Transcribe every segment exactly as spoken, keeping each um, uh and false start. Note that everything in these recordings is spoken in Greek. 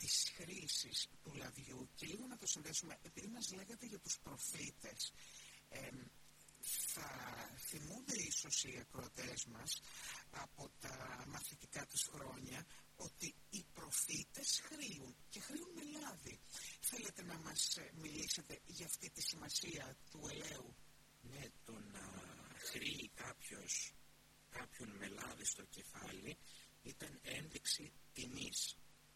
της χρήσης του λαδιού και λίγο να το συνδέσουμε, επειδή μας λέγατε για τους προφήτες, ε, θα θυμούνται ίσως οι ακροατές μας από τα μαθητικά τους χρόνια ότι οι προφήτες χρήουν και χρήουν με λάδι. Θέλετε να μας μιλήσετε για αυτή τη σημασία του ελαίου? Ναι, το να χρήει κάποιος κάποιον με λάδι στο κεφάλι ήταν ένδειξη τιμής.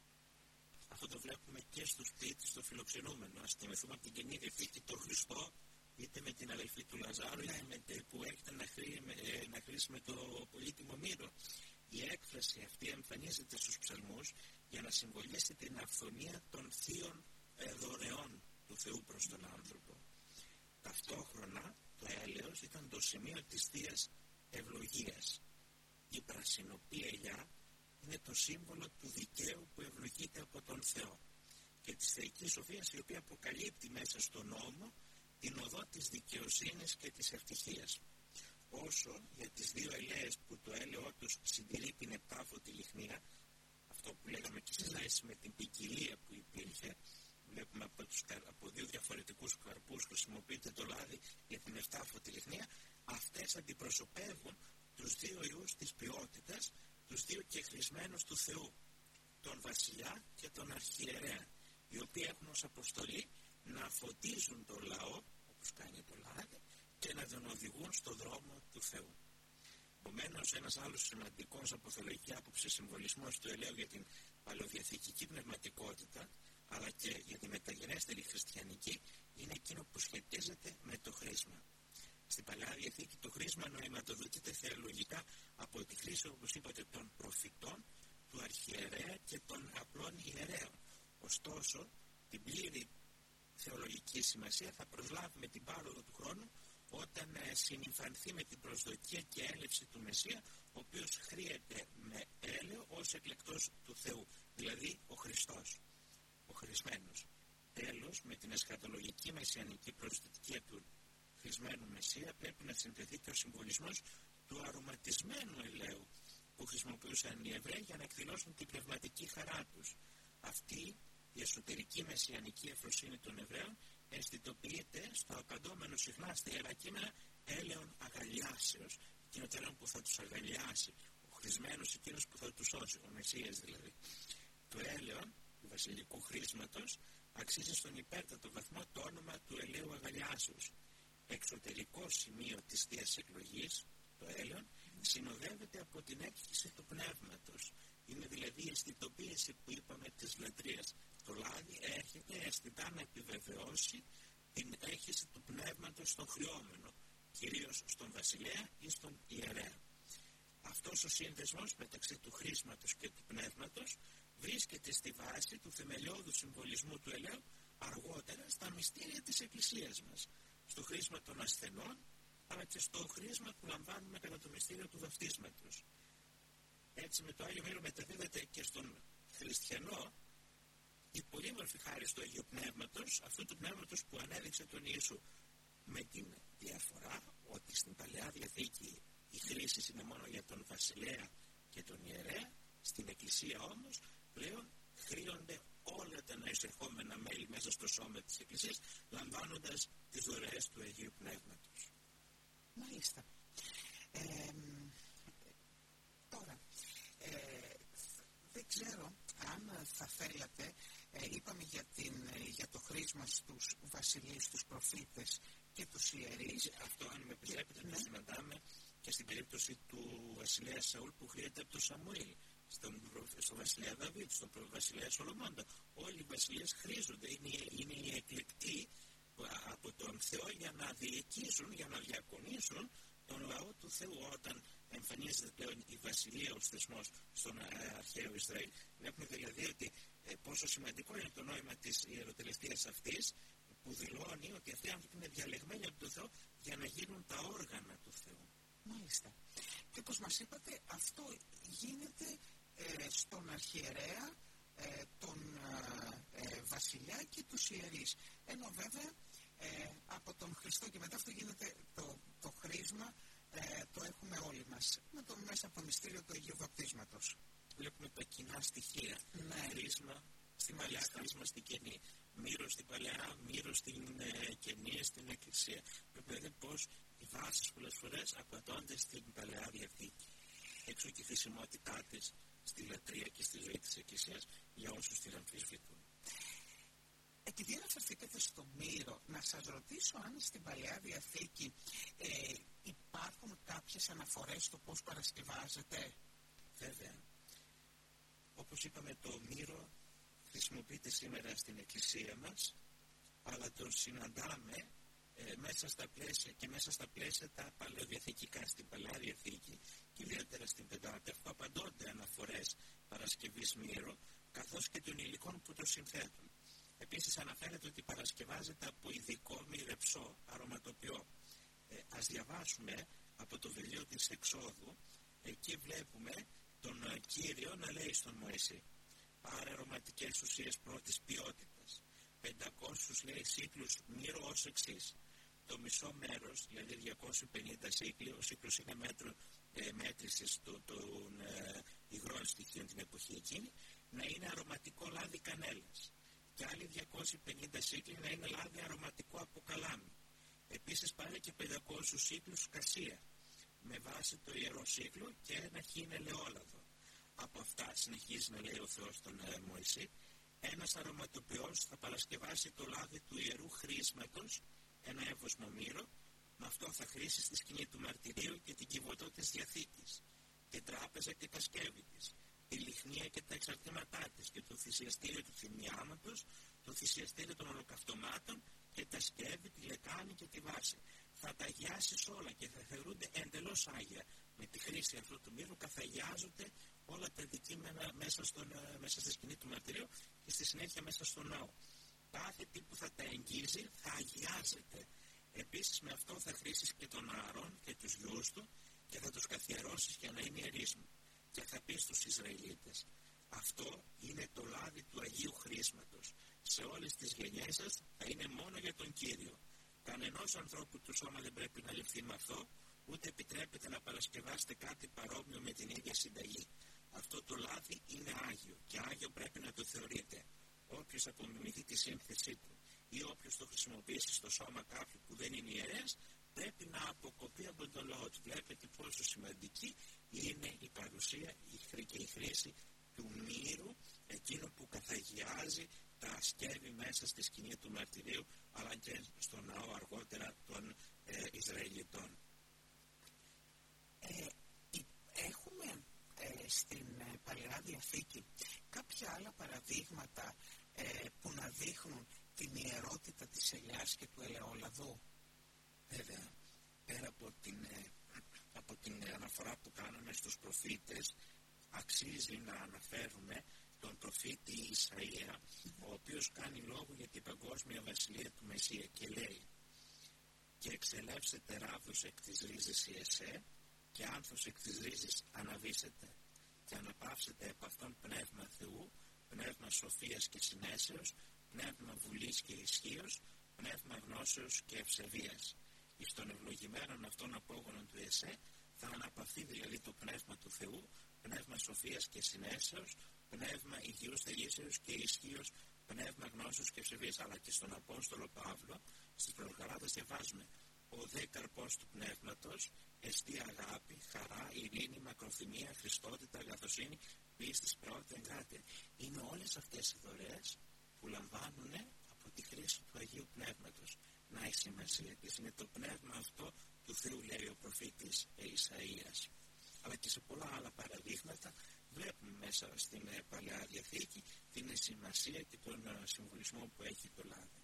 Αυτό το βλέπουμε και στους ποιητές στο φιλοξενούμενο. Ας θυμηθούμε από την Καινή Διαθήκη τον Χριστό, είτε με την αδελφή του Λαζάρου, είτε με τε, που έρχεται να χρήσει με, να χρήσει με το πολύτιμο μύρο. Η έκφραση αυτή εμφανίζεται στους ψαλμούς για να συμβολήσει την αυθονία των θείων δωρεών του Θεού προς τον άνθρωπο. Ταυτόχρονα το έλαιος ήταν το σημείο της θείας ευλογίας. Η πρασινοπή ελιά είναι το σύμβολο του δικαίου που ευλογείται από τον Θεό και της θεϊκής σοφίας, η οποία αποκαλύπτει μέσα στον νόμο την οδό της δικαιοσύνης και της ευτυχίας. Όσο για τις δύο ελαίες που το έλαιό τους συντηρεί την επτάφωτη λιχνία, αυτό που λέγαμε και σε σχέση με την ποικιλία που υπήρχε, βλέπουμε από, τους, από δύο διαφορετικούς καρπούς χρησιμοποιείται το λάδι για την επτάφωτη λιχνία, αυτές αντιπροσωπεύουν τους δύο ιούς της ποιότητας, τους δύο κεχρησμένους του Θεού, τον βασιλιά και τον αρχιερέα, οι οποίοι έχουν ως αποστολή να φωτίζουν τον λαό, όπως κάνει το λάδι, και να τον οδηγούν στον δρόμο του Θεού. Επομένως, ένας άλλος σημαντικός από θεολογική άποψη συμβολισμός του ελαίου για την παλαιοδιαθηκική πνευματικότητα, αλλά και για τη μεταγενέστερη χριστιανική, είναι εκείνο που σχετίζεται με το χρήσμα. Στην Παλαιά Διαθήκη το χρήσμα νοηματοδοτείται θεολογικά από τη χρήση, όπως είπατε, των προφητών, του αρχιερέα και των απλών ιερέων. Ωστόσο, την πλήρη θεολογική σημασία θα προσλάβει με την πάροδο του χρόνου, όταν ε, συνυμφανθεί με την προσδοκία και έλευση του Μεσσία, ο οποίος χρήεται με έλαιο ως εκλεκτός του Θεού, δηλαδή ο Χριστός, ο χρησμένος. Τέλος, με την εσχατολογική μεσιανική προσδοκία του χρησμένου Μεσσία πρέπει να συνδεθεί και ο συμβολισμός του αρωματισμένου ελαίου που χρησιμοποιούσαν οι Εβραίοι για να εκδηλώσουν την πνευματική χαρά τους. Αυτή η εσωτερική μεσιανική ευφροσύνη των Εβραίων αισθητοποιείται στο απαντώμενο συχνά στα Ιερά Κείμενα έλεον αγαλιάσεως, εκείνο το έλεον που θα τους αγαλιάσει, ο χρησμένος εκείνος που θα τους σώσει, ο Μεσσίας δηλαδή. Το έλεον του βασιλικού χρήσματος αξίζει στον υπέρτατο βαθμό το όνομα του ελαίου αγαλιάσεως. Εξωτερικό σημείο της θείας εκλογής, το έλεον, συνοδεύεται από την έκχυση του πνεύματος. Είναι δηλαδή η αισθητοποίηση που είπαμε της λατρείας. Το λάδι έρχεται αισθητά να επιβεβαιώσει την έκχυση του πνεύματος στον χρειόμενο, κυρίως στον βασιλέα ή στον ιερέα. Αυτός ο σύνδεσμος μεταξύ του χρήσματος και του πνεύματος βρίσκεται στη βάση του θεμελιώδου συμβολισμού του ελαίου αργότερα στα μυστήρια της Εκκλησίας μας, στο χρήσμα των ασθενών, αλλά και στο χρήσμα που λαμβάνουμε κατά το μυστήριο του βαφτίσματος. Έτσι, με το Άγιο Μύρο μεταδίδεται και στον χριστιανό η πολύμορφη χάρη του Αγίου Πνεύματος, αυτού του πνεύματος που ανέδειξε τον Ιησού, με την διαφορά ότι στην Παλαιά Διαθήκη η χρήση είναι μόνο για τον βασιλέα και τον ιερέα, στην Εκκλησία όμως πλέον χρήονται όλα τα εισερχόμενα μέλη μέσα στο σώμα της Εκκλησίας, λαμβάνοντας τις δωρεές του Αγίου Πνεύματος. Μάλιστα. Ε, τώρα, ε, δεν ξέρω αν θα θέλατε, ε, είπαμε για, την, για το χρήσμα στους βασιλείς, στους προφήτες και τους ιερείς. Αυτό, αν με επιτρέπετε, το ναι. συναντάμε και στην περίπτωση του βασιλέα Σαούλ που χρειάζεται από τον Σαμουήλ, στον, στον βασιλέα Δαβίδ, στον βασιλέα Σολομώντα. Όλοι οι βασιλείες χρήζονται, είναι, είναι οι εκλεκτοί από τον Θεό για να διοικήσουν, για να διακονήσουν τον λαό του Θεού. Όταν εμφανίζεται πλέον η βασιλεία ως θεσμός στον αρχαίο Ισραήλ, βλέπουμε δηλαδή ότι ε, πόσο σημαντικό είναι το νόημα της ιεροτελευτίας αυτής, που δηλώνει ότι αυτοί οι άνθρωποι είναι διαλεγμένοι από τον Θεό για να γίνουν τα όργανα του Θεού. Μάλιστα. Και όπως μας είπατε, αυτό γίνεται ε, στον αρχιερέα, ε, τον ε, βασιλιά και τους ιερείς. Ενώ βέβαια ε, από τον Χριστό και μετά αυτό γίνεται το, το χρήσμα, ε, το έχουμε όλοι μας, με το μέσα από το μυστήριο του Αγίου Βαπτίσματος. Βλέπουμε τα κοινά στοιχεία, ναι. χρήσμα, Στην Παλαιά χρήσιμα στην Καινή. Μύρο στην Παλαιά, Μύρο στην ε, Καινή, στην Εκκλησία. Πρέπει να δείτε πως οι βάσεις πολλές φορές απαντώνται στην Παλαιά Διαθήκη. Έξω και η χρησιμότητά της στη λατρεία και στη ζωή της Εκκλησίας για όσους την αμφισβητούν. Επειδή αναφερθήκατε στο Μύρο, να σας ρωτήσω αν στην Παλαιά Διαθήκη ε, υπάρχουν κάποιες αναφορές στο πώς παρασκευάζεται. Βέβαια. Όπως είπαμε, το Μύρο χρησιμοποιείται σήμερα στην Εκκλησία μας, αλλά το συναντάμε ε, μέσα στα πλαίσια και μέσα στα πλαίσια τα παλαιοδιαθηκικά, στην Παλαιά Διαθήκη και ιδιαίτερα στην Πεντάτευκο απαντώνται αναφορές Παρασκευής Μύρο, καθώς και των υλικών που το συνθέτουν. Επίσης αναφέρεται ότι παρασκευάζεται από ειδικό μυρεψό αρωματοποιό. Ε, ας διαβάσουμε από το βιβλίο της Εξόδου. Εκεί βλέπουμε τον ε, Κύριο να λέει στον Μωυσή: πάρε αρωματικές ουσίες πρώτης ποιότητας, πεντακόσιους λέει σύκλους μύρο ως εξής. Το μισό μέρος, δηλαδή διακόσιους πενήντα σύκλοι, ο σύκλος είναι μέτρο ε, μέτρησης των ε, υγρών στοιχείων την εποχή εκείνη, να είναι αρωματικό λάδι κανέλας. Και άλλοι διακόσιοι πενήντα σύκλοι να είναι λάδι αρωματικό από καλάμι. Επίσης πάρε και πεντακόσιους σύκλους κασία, με βάση το ιερό σύκλο και ένα χήν ελαιόλαδο. Από αυτά, συνεχίζει να λέει ο Θεός στον ε, Μωυσή, ένας αρωματοποιός θα παρασκευάσει το λάδι του ιερού χρήσματος, ένα εύωσμο μύρο, με αυτό θα χρήσει στη σκηνή του μαρτυρίου και την κυβωτό της Διαθήκης, την τράπεζα και τα σκεύη της, τη λιχνία και τα εξαρτήματά της και το θυσιαστήριο του θυμιάματος, το θυσιαστήριο των ολοκαυτωμάτων και τα σκεύη, τη λεκάνη και τη βάση. Θα τα αγιάσεις όλα και θα θεωρούνται εντελώς άγια. Με τη χρήση αυτού του μύρου καθαγιάζονται όλα τα αντικείμενα μέσα, στον, μέσα στη σκηνή του μαρτυρίου και στη συνέχεια μέσα στο ναό. Κάθε τι που θα τα εγγύζει θα αγιάζεται. Επίσης με αυτό θα χρήσεις και τον Ααρών και τους γιους του και θα τους καθιερώσεις για να είναι ιερείς μου. Και θα πει στους Ισραηλίτες: αυτό είναι το λάδι του Αγίου Χρήσματος. Σε όλες τις γενιές σας θα είναι μόνο για τον Κύριο. Κανενός ανθρώπου του σώμα δεν πρέπει να ληφθεί με αυτό, ούτε επιτρέπεται να παρασκευάσετε κάτι παρόμοιο με την ίδια συνταγή. Αυτό το λάδι είναι άγιο και άγιο πρέπει να το θεωρείτε. Όποιος απομιμηθεί τη σύνθεσή του ή όποιος το χρησιμοποιήσει στο σώμα κάποιου που δεν είναι ιερέας, πρέπει να αποκοπεί από τον λαό του. Βλέπετε πόσο σημαντική είναι η παρουσία και η χρήση του μύρου, εκείνο που καθαγιάζει τα σκεύη μέσα στη σκηνή του μαρτυρίου, αλλά και στο ναό αργότερα των ε, Ισραηλιτών. Ε, έχουμε ε, στην ε, Παλαιά Διαθήκη κάποια άλλα παραδείγματα ε, που να δείχνουν την ιερότητα της ελιάς και του ελαιόλαδου. Βέβαια, πέρα από την, ε, από την αναφορά που κάναμε στους προφήτες, αξίζει να αναφέρουμε τον προφήτη Ισαΐα, ο οποίος κάνει λόγο για την παγκόσμια βασιλεία του Μεσσία και λέει: και εξελεύσετε ράβδος εκ της ρίζης η εσέ και άνθος εκ της ρίζης αναβήσετε και αναπαύσετε επ' αυτόν πνεύμα Θεού, πνεύμα σοφίας και συνέσεως, πνεύμα βουλής και ισχύος, πνεύμα γνώσεως και ευσεβίας. Εις των ευλογημένων αυτών απόγονων του εσέ θα αναπαυθεί δηλαδή το πνεύμα του Θεού, πνεύμα σοφίας και συνέσεως, πνεύμα υγιούς θελήσεως και ισχύος, πνεύμα γνώσεως και ευσεβίας. Αλλά και στον Απόστολο Παύλο, στις Προγαλάτες διαβάζουμε: ο δε καρπός του πνεύματος, εστί αγάπη, χαρά, ειρήνη, μακροθυμία, χριστότητα, αγαθοσύνη, πίστης, πραότητα, εγκράτεια. Είναι όλες αυτές οι δωρεές που λαμβάνουν από τη χρήση του Αγίου Πνεύματος. Να η σημασία της είναι το πνεύμα αυτό του Θεού, λέει ο προφήτης Ισαΐας. Αλλά και σε πολλά άλλα παραδείγματα βλέπουμε μέσα στην Παλαιά Διαθήκη την σημασία και τον συμβολισμό που έχει το λάδι.